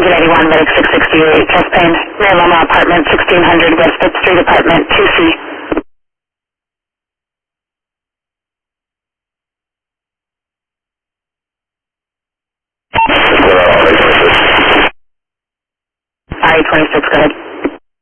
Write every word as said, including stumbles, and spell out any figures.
seven eighty-one, Medic six sixty-eight, chest pain, Rear Loma Apartment, sixteen hundred West fifth Street, Apartment two C. I twenty-six, go ahead.